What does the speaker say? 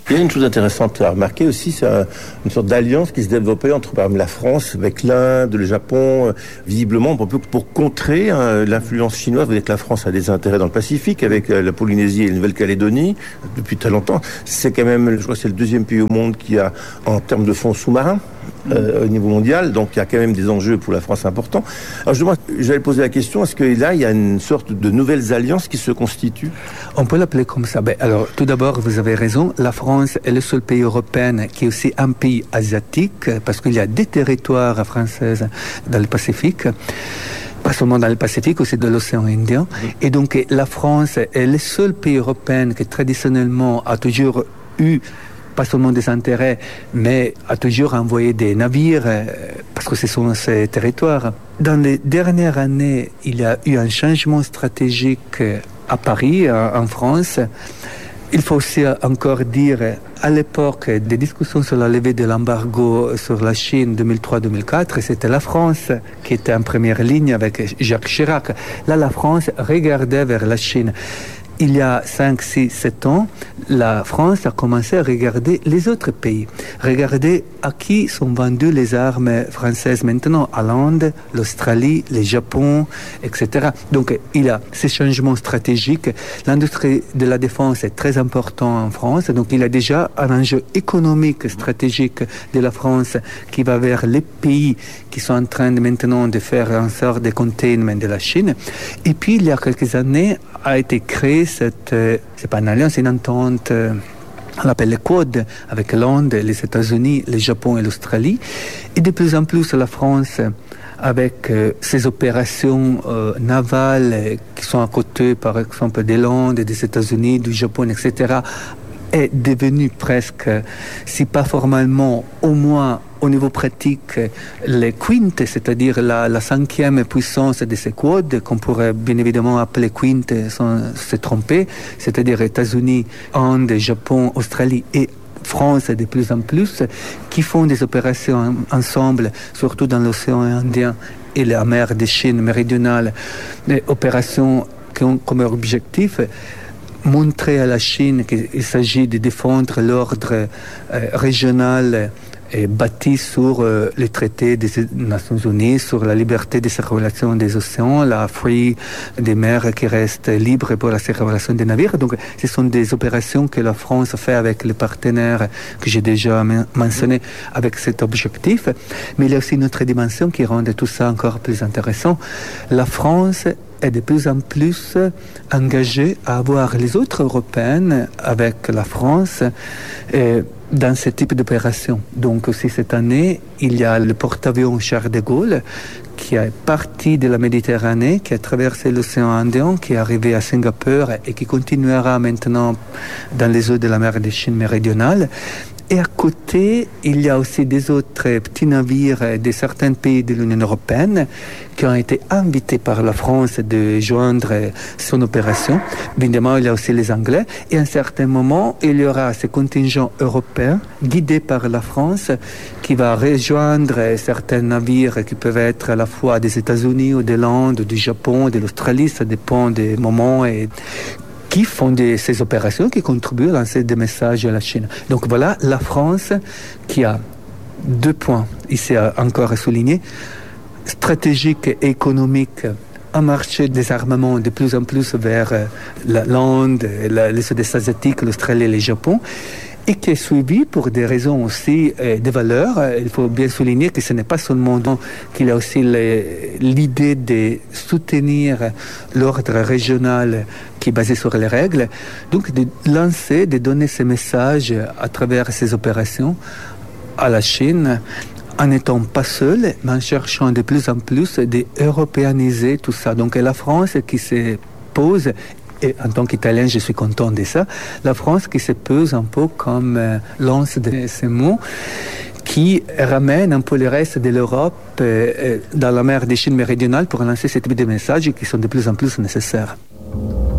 Il y a une chose intéressante à remarquer aussi, c'est une sorte d'alliance qui se développait entre par exemple, la France avec l'Inde, le Japon, visiblement pour contrer l'influence chinoise. Vous savez que la France a des intérêts dans le Pacifique avec la Polynésie et la Nouvelle-Calédonie depuis très longtemps. C'est quand même, je crois que c'est le deuxième pays au monde qui a, en termes de fonds sous-marins, au niveau mondial, donc il y a quand même des enjeux pour la France importants. Alors j'allais poser la question, est-ce que là il y a une sorte de nouvelles alliances qui se constituent? On peut l'appeler comme ça. Alors tout d'abord, vous avez raison, la France est le seul pays européen qui est aussi un pays asiatique, parce qu'il y a des territoires français dans le Pacifique. Pas seulement dans le Pacifique, aussi de l'océan Indien. Et donc la France est le seul pays européen qui traditionnellement a toujours eu pas seulement des intérêts, mais a toujours envoyé des navires, parce que ce sont ces territoires. Dans les dernières années, il y a eu un changement stratégique à Paris, en France. Il faut aussi encore dire, à l'époque des discussions sur la levée de l'embargo sur la Chine 2003-2004, c'était la France qui était en première ligne avec Jacques Chirac. Là, la France regardait vers la Chine. Il y a 5, 6, 7 ans, la France a commencé à regarder les autres pays. Regarder à qui sont vendues les armes françaises maintenant, à l'Inde, l'Australie, le Japon, etc. Donc il y a ces changements stratégiques. L'industrie de la défense est très importante en France. Donc il y a déjà un enjeu économique, stratégique de la France qui va vers les pays qui sont en train maintenant de faire en sorte de containment de la Chine. Et puis il y a quelques années, a été créée c'est pas une alliance, c'est une entente, on l'appelle le Quad, avec l'Inde, les États-Unis, le Japon et l'Australie. Et de plus en plus, la France, avec ses opérations navales qui sont à côté, par exemple, de l'Inde, des États-Unis, du Japon, etc., est devenue presque, si pas formellement, au moins au niveau pratique, les quintes, c'est-à-dire la cinquième puissance de ces quads, qu'on pourrait bien évidemment appeler quintes sans se tromper, c'est-à-dire États-Unis, Inde, Japon, Australie et France de plus en plus, qui font des opérations ensemble, surtout dans l'océan Indien et la mer de Chine méridionale, des opérations qui ont comme objectif montrer à la Chine qu'il s'agit de défendre l'ordre régional bâti sur les traités des Nations Unies, sur la liberté de circulation des océans, la free des mers qui restent libres pour la circulation des navires. Donc, ce sont des opérations que la France fait avec les partenaires que j'ai déjà mentionnés avec cet objectif. Mais il y a aussi une autre dimension qui rend tout ça encore plus intéressant. La France est de plus en plus engagée à avoir les autres Européennes avec la France dans ce type d'opération. Donc aussi cette année, il y a le porte-avions Charles de Gaulle qui est parti de la Méditerranée, qui a traversé l'océan Indien, qui est arrivé à Singapour et qui continuera maintenant dans les eaux de la mer de Chine méridionale. Et à côté, il y a aussi des autres petits navires de certains pays de l'Union européenne qui ont été invités par la France de joindre son opération. Évidemment, il y a aussi les Anglais. Et à un certain moment, il y aura ce contingent européen guidé par la France qui va rejoindre certains navires qui peuvent être à la fois des États-Unis ou de l'Inde, du Japon, de l'Australie. Ça dépend des moments et qui font ces opérations, qui contribuent à lancer des messages à la Chine. Donc voilà, la France qui a 2 points, ici encore à souligner, stratégique et économique, un marché des armements de plus en plus vers l'Inde, les Sud-Est asiatiques, l'Australie et le Japon, et qui est suivi pour des raisons aussi de valeurs. Il faut bien souligner que ce n'est pas seulement qu'il y a aussi l'idée de soutenir l'ordre régional qui est basé sur les règles, donc de lancer, de donner ces messages à travers ces opérations à la Chine, en n'étant pas seul, mais en cherchant de plus en plus d'européaniser tout ça. Donc la France qui se pose, et en tant qu'Italien, je suis content de ça, la France qui se pose un peu comme lance de ces mots qui ramène un peu le reste de l'Europe dans la mer de Chine méridionale pour lancer ce type de messages qui sont de plus en plus nécessaires.